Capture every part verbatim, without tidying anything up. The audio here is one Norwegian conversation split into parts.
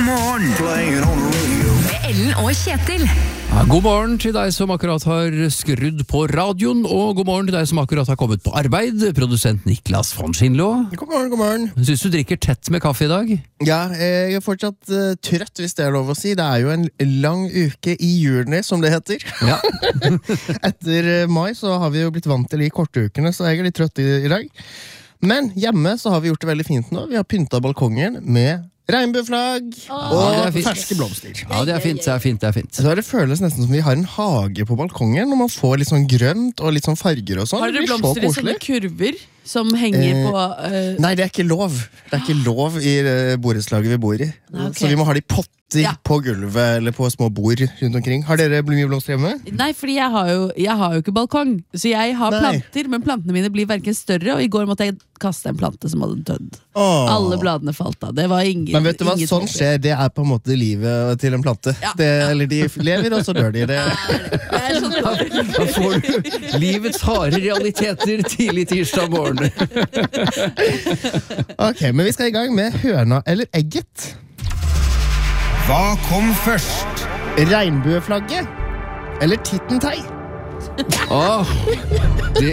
morgen. Playing on the radio. Med Ellen og Kjetil. Ja, god morgen til deg som akkurat har skrudd på radioen, og god morgen til deg som akkurat har kommet på arbeid, produsent Niklas von Schindlå. God morgen, god morgen. Synes du drikker tett med kaffe i dag? Ja, jeg er fortsatt uh, trøtt, hvis det er lov å si. Det er jo en lang uke i juni, som det heter. Ja. Etter uh, mai så har vi jo blitt vant til de korte ukene, så jeg er litt trøtt i, i dag. Men hjemme så har vi gjort det veldig fint nå. Vi har pyntet balkongen med regnbueflagg Åh, og det er fint. ferske blomster. Ja, det er fint, det er fint, det er fint. Så det føles nesten som vi har en hage på balkongen, når man får litt sånn grønt og litt sånn farger og sånn. Har Det dere blir så blomster i koselig. sånne kurver som henger Eh, på eh, Nei, det er ikke lov. Det er ikke lov i uh, borettslaget vi bor i. Nei, ok. Så vi må ha de potter Ja. på gulvet eller på små bord rundt omkring. Har dere mye blomster hjemme? Nei, fordi jeg har, jo, jeg har jo ikke balkong. Så jeg har Nei. planter, men plantene mine blir hverken større. Og i går måtte jeg kaste en plante som hadde dødd. Åh. Alle bladene falt av. Det var ingen, Men vet du hva, ingen sånn smått. skjer. Det er på en måte livet til en plante. Ja. Det, eller de lever, og så dør de. Det. Det er sånn Da får du livets harde realiteter tidlig tirsdag morgen. Ok, men vi skal i gang med høna eller egget. Hva kom først? Regnbueflagget eller tittentei? Åh, det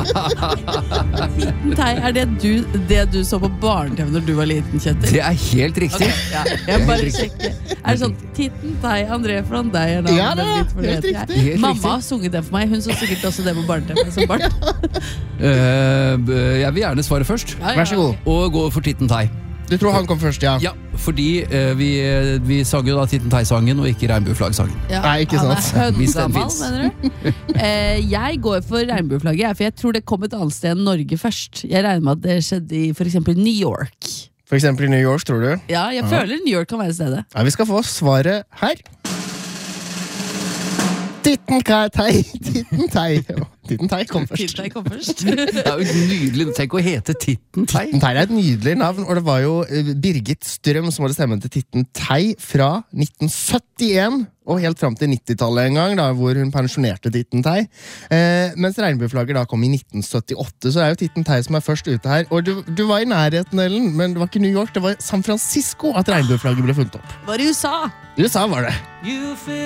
Tei, er det du, det du så på barne-T V når du var liten, Kjetil? Det er helt riktig. Ok, ja, jeg bare sjekker. Er det sånn Titten Tei, André fra deg er navnet Ja da, ditt, for det helt vet jeg. riktig. Helt Mamma riktig. har sunget det for meg. Hun så sikkert også det på barne-T V som barn. Eh, b- jeg vil gjerne svare først, Ja, ja. Vær så god. og gå for Titten Tei. Du tror han kom først, ja? Ja, fordi eh, vi, vi sang jo da Titten Tei-sangen, og ikke regnbueflaggsangen. Ja, Nei, ikke han sant. er Hvis den høngammal, finnes. mener du? Eh, jeg går for regnbueflagget, jeg, for jeg tror det kom et annet sted enn Norge først. Jeg regner med at det skjedde i for eksempel New York. For eksempel i New York, tror du? Ja, jeg føler New York kan være stedet. Ja, vi skal få svaret her. Tittentei. Tittentei. Tittentei kom først. Titten Tei kom først. Det er jo nydelig. Tenk å hete Titten Tei. Tittentei er et nydelig navn, og det var jo eh, Birgit Strøm som hadde stemmen til Tittentei fra nitten syttien og helt fram til nittitallet en gang, da, hvor hun pensjonerte Tittentei. Eh, mens regnbueflagget da kom i nitten syttiåtte, så det er jo Tittentei som er først ute her. Og du, du var i nærheten, Ellen, men det var ikke New York, det var San Francisco at regnbueflagget ble funnet opp. Var i U S A. I U S A var det.